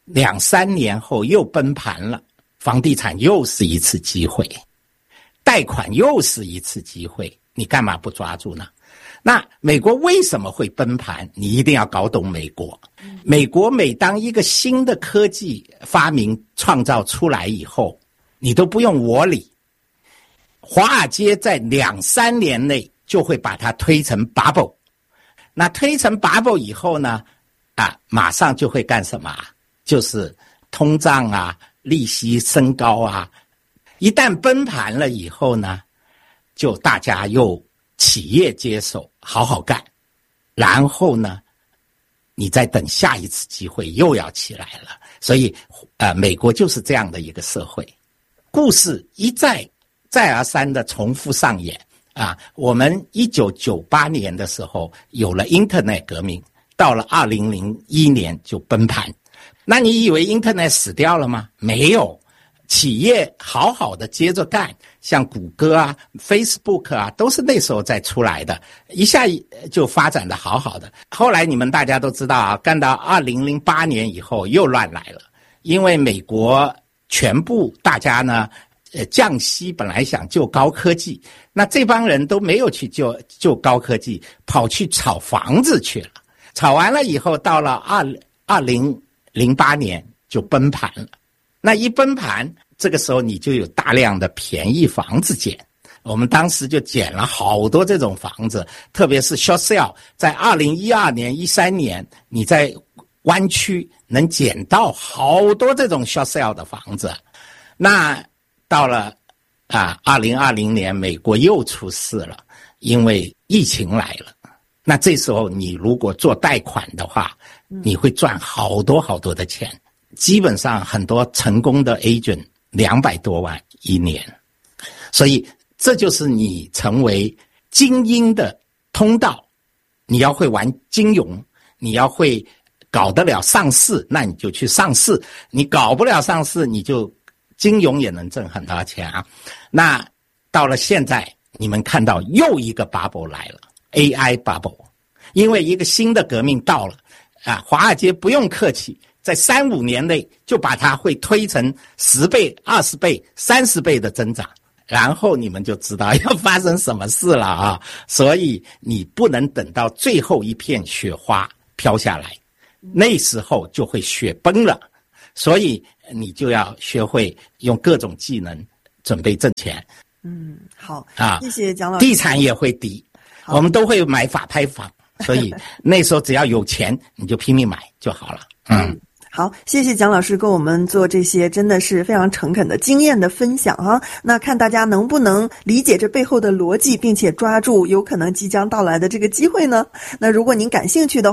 2-3年后又崩盘了，房地产又是一次机会，贷款又是一次机会，你干嘛不抓住呢？那美国为什么会崩盘？你一定要搞懂美国。美国每当一个新的科技发明创造出来以后，你都不用我理，华尔街在2-3年内就会把它推成 bubble。 那推成 bubble 以后呢马上就会干什么？就是通胀利息升高一旦崩盘了以后呢，就大家又企业接手好好干，然后呢你再等下一次机会又要起来了。所以美国就是这样的一个社会，故事一再而三的重复上演我们1998年的时候有了 Internet 革命，到了2001年就崩盘。那你以为 Internet 死掉了吗？没有，企业好好的接着干，像谷歌Facebook 都是那时候再出来的，一下就发展的好好的。后来你们大家都知道干到2008年以后又乱来了，因为美国全部大家呢降息，本来想救高科技，那这帮人都没有去救高科技，跑去炒房子去了。炒完了以后，到了2008年就崩盘了。那一崩盘，这个时候你就有大量的便宜房子捡。我们当时就捡了好多这种房子，特别是 short sale， 在2012年、13年，你在湾区能捡到好多这种 short sale 的房子。那到了2020年，美国又出事了，因为疫情来了。那这时候你如果做贷款的话，你会赚好多好多的钱。基本上很多成功的 agent 200多万一年。所以这就是你成为精英的通道。你要会玩金融，你要会搞得了上市，那你就去上市。你搞不了上市，你就金融也能挣很多钱那到了现在，你们看到又一个 bubble 来了， AI bubble。 因为一个新的革命到了华尔街不用客气，在3-5年内就把它会推成10倍、20倍、30倍的增长，然后你们就知道要发生什么事了所以你不能等到最后一片雪花飘下来，那时候就会雪崩了。所以你就要学会用各种技能准备挣钱。 好啊， 谢谢蒋老师。 地产也会低，我们都会买法拍房，所以那时候只要有钱你就拼命买就好了。 好，谢谢蒋老师跟我们做这些真的是非常诚恳的经验的分享哈。那看大家能不能理解这背后的逻辑，并且抓住有可能即将到来的这个机会呢？那如果您感兴趣的